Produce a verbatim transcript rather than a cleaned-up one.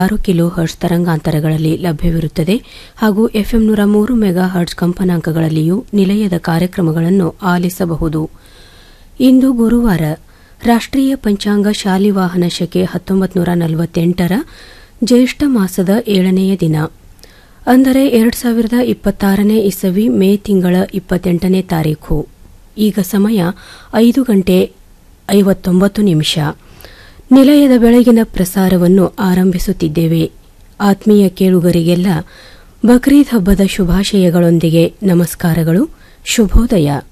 ಆರು kilo hertz ತರಂಗಾಂತರಗಳಲ್ಲಿ ಲಭ್ಯವಿರುತ್ತದೆ ಹಾಗೂ ಎಫ್ಎಂ ನೂರ ಮೂರು ಮೆಗಾ ಹರ್ಟ್ಸ್ ಕಂಪನಾಂಕಗಳಲ್ಲಿಯೂ ನಿಲಯದ ಕಾರ್ಯಕ್ರಮಗಳನ್ನು ಆಲಿಸಬಹುದು. ಇಂದು ಗುರುವಾರ ರಾಷ್ಟ್ರೀಯ ಪಂಚಾಂಗ ಶಾಲಿವಾಹನ ಶಕೆ ಹತ್ತೊಂಬತ್ತು ನೂರ ನಲವತ್ತೆಂಟರ ಜ್ಯೇಷ್ಠ ಮಾಸದ ಏಳನೆಯ ದಿನ, ಅಂದರೆ ಎರಡು ಸಾವಿರದ ಇಪ್ಪತ್ತಾರನೇ ಇಸವಿ ಮೇ ತಿಂಗಳ ಇಪ್ಪತ್ತೆಂಟನೇ ತಾರೀಖು. ಈಗ ಸಮಯ ಐದು ಗಂಟೆ ಐವತ್ತೊಂಬತ್ತು ನಿಮಿಷ. ನಿಲಯದ ಬೆಳಗಿನ ಪ್ರಸಾರವನ್ನು ಆರಂಭಿಸುತ್ತಿದ್ದೇವೆ. ಆತ್ಮೀಯ ಕೇಳುಗರಿಗೆಲ್ಲ ಬಕ್ರೀದ್ ಹಬ್ಬದ ಶುಭಾಶಯಗಳೊಂದಿಗೆ ನಮಸ್ಕಾರಗಳು, ಶುಭೋದಯ.